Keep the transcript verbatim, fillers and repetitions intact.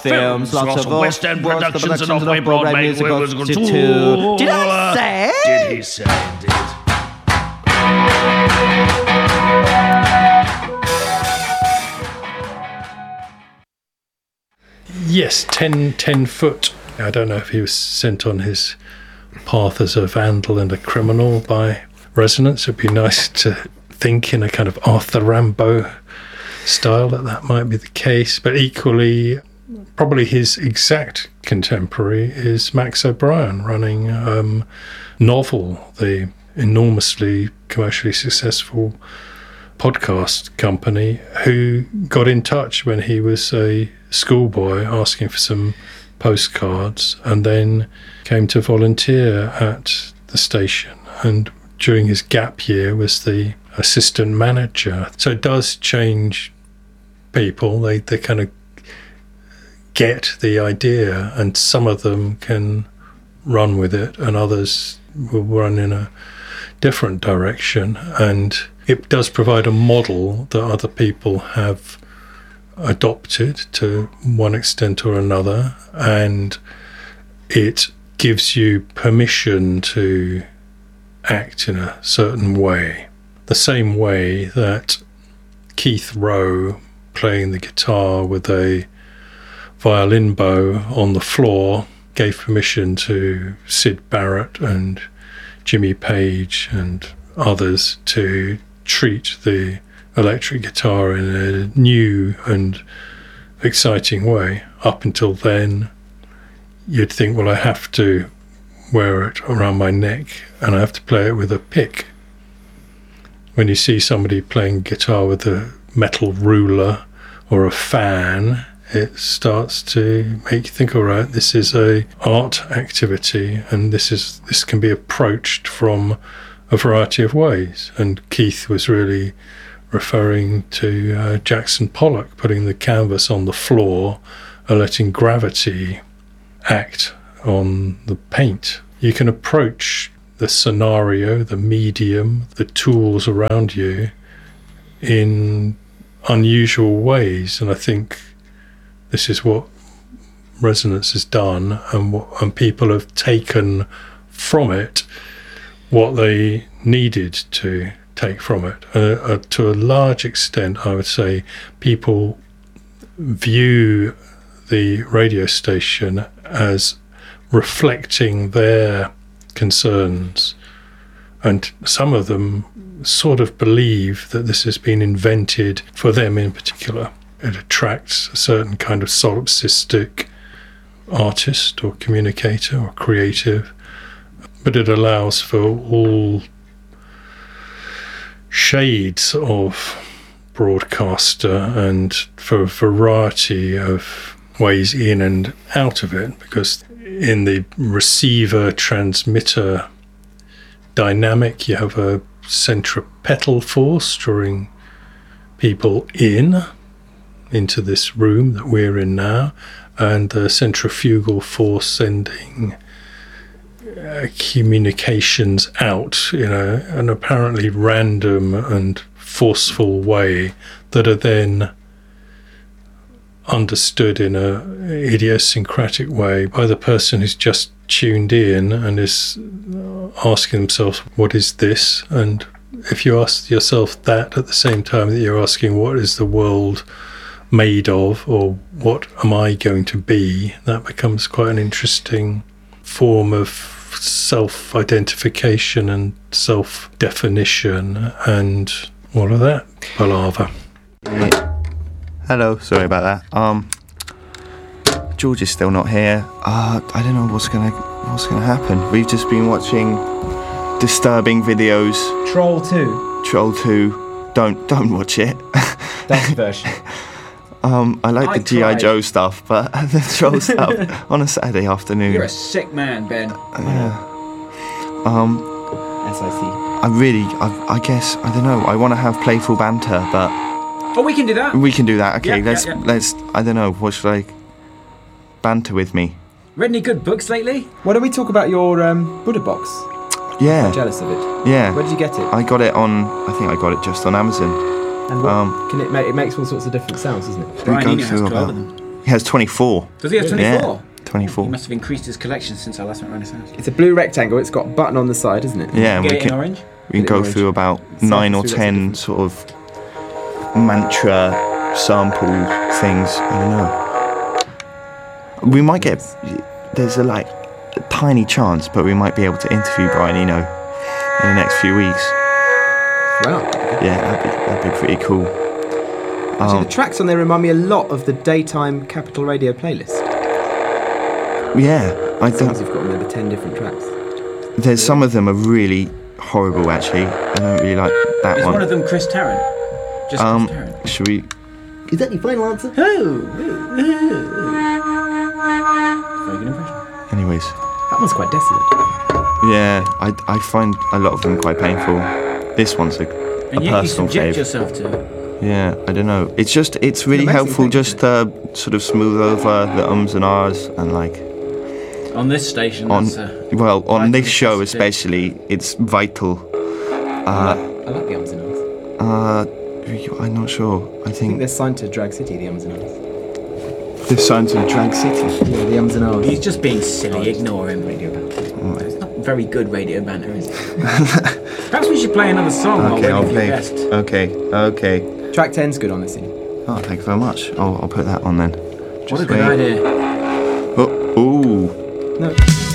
films, lots, lots of, of West End productions, productions and off-Broadway Broadway musicals. musicals to, to, did I say? Did he say indeed? Yes, ten, ten foot. I don't know if he was sent on his path as a vandal and a criminal by Resonance. It'd be nice to think in a kind of Arthur Rimbaud style that that might be the case, but equally probably his exact contemporary is Max O'Brien running um, Novel, the enormously commercially successful podcast company, who got in touch when he was a schoolboy asking for some postcards and then came to volunteer at the station, and during his gap year was the assistant manager. So it does change people. They they kind of get the idea, and some of them can run with it and others will run in a different direction, and it does provide a model that other people have adopted to one extent or another, and it gives you permission to act in a certain way, the same way that Keith Rowe playing the guitar with a violin bow on the floor gave permission to Syd Barrett and Jimmy Page and others to treat the electric guitar in a new and exciting way. Up until then, you'd think, well, I have to wear it around my neck and I have to play it with a pick. When you see somebody playing guitar with a metal ruler or a fan, it starts to make you think, all right, this is a art activity, and this is this can be approached from a variety of ways. And Keith was really referring to uh, Jackson Pollock putting the canvas on the floor and letting gravity act on the paint. You can approach the scenario, the medium, the tools around you in unusual ways, and I think this is what Resonance has done, and what, and people have taken from it what they needed to take from it. Uh, uh, to a large extent, I would say people view the radio station as reflecting their concerns, and some of them sort of believe that this has been invented for them in particular. It attracts a certain kind of solipsistic artist or communicator or creative, but it allows for all shades of broadcaster and for a variety of ways in and out of it, because in the receiver transmitter dynamic you have a centripetal force drawing people in into this room that we're in now, and a centrifugal force sending uh, communications out in a, an apparently random and forceful way that are then understood in a idiosyncratic way by the person who's just tuned in and is asking themselves, what is this? And if you ask yourself that at the same time that you're asking, what is the world made of, or what am I going to be, that becomes quite an interesting form of self-identification and self-definition and all of that palaver. Hello, sorry about that. Um, George is still not here. Uh, I don't know what's gonna what's gonna happen. We've just been watching disturbing videos. Troll two. Troll two. Don't don't watch it. That's the version. Um, I like I the G I. tried. Joe stuff, but the troll stuff on a Saturday afternoon. You're a sick man, Ben. Yeah. Um, S I C. I really, I, I guess, I don't know. I want to have playful banter, but Oh, we can do that. we can do that. Okay, Yeah, let's yeah, yeah. let's. I don't know. What should I? Banter with me. Read any good books lately? Why don't we talk about your um, Buddha box? Yeah. I'm jealous of it. Yeah. Where did you get it? I got it on. I think I got it just on Amazon. And what, Um, can it make? It makes all sorts of different sounds, doesn't it? We Brian go Eno has through twelve about- of them. He has twenty-four. Does he have twenty-four? Yeah, twenty-four. He must have increased his collection since I last went around his house. It's a blue rectangle. It's got a button on the side, isn't it? Yeah, and Get we it in can orange? we can Get it go orange. through about Cycle nine or through lots of ten different- sort of mantra sample things. I don't know. We might get there's a like a tiny chance, but we might be able to interview Brian Eno in the next few weeks. Wow. Yeah, that'd be that'd be pretty cool. Actually, Um, the tracks on there remind me a lot of the daytime Capital Radio playlist. yeah, I Songs don't. you've got on there, the ten different tracks. There's some of them are really horrible. Actually, I don't really like that Is one. one of them Chris Tarrant? Just um, Chris Tarrant. should we? Is that your final answer? Very good impression. Anyways, That one's quite desolate. yeah, I I find a lot of them quite painful. This one's a, a And yet you personal subject fave. yourself to it. Yeah, I don't know. It's just it's really amazing helpful thing, just to sort of smooth over the ums and ahs and like On this station, on that's, uh, well on vital this show necessity. especially it's vital. Uh, I like the ums and ahs. uh, I'm not sure. I I think think they're signed to Drag City, the ums and ahs. the signs of Drag City. Yeah, the ums and ahs. He's just being silly, ignore him. Radio banter. It's not very good radio banter, is it? Perhaps we should play another song while Okay, waiting I'll for your play. best. Okay, okay. Track ten's good on this thing. Oh, thank you very much. I'll, I'll put that on then. What a Just good wait. idea. Oh, ooh. No.